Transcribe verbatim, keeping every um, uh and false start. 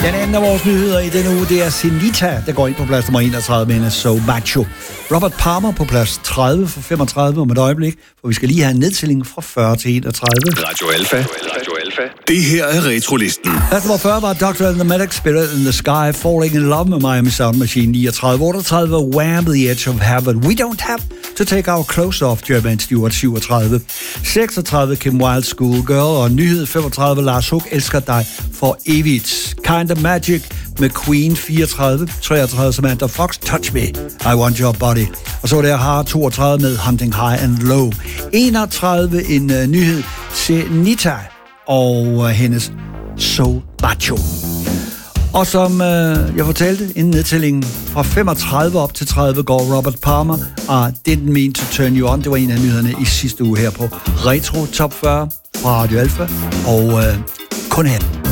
Den anden af vores nyheder i denne uge, det er Senita, der går ind på plads nummer enogtredive med en So Macho. Robert Palmer på plads tredive for femogtredive om et øjeblik, for vi skal lige have en nedtælling fra fyrre til enogtredive. Radio Alfa. Radio Alfa. Det her er Retrolisten. Plads nummer fyrre var Doctor and the Medic, Spirit in the Sky, Falling in Love med Miami Sound Machine. Niogtredive otteogtredive Wham! The Edge of Heaven. We don't have to take our clothes off, Jermaine Stewart. syvogtredive seksogtredive Kim Wilde, School Girl. Og nyhed femogtredive Lars Hug, Elsker dig for evigt. Kind of Magic med Queen. fireogtredive treogtredive Samantha Fox, Touch Me, I Want Your Body. Og så var der har toogtredive med Hunting High and Low. enogtredive en uh, nyhed til Nita og uh, hendes So Macho. Og som øh, jeg fortalte, inden nedtællingen fra femogtredive op til tredive går Robert Palmer og Didn't Mean to Turn You On. Det var en af nyhederne i sidste uge her på Retro Top fyrre fra Radio Alfa og øh, kun her.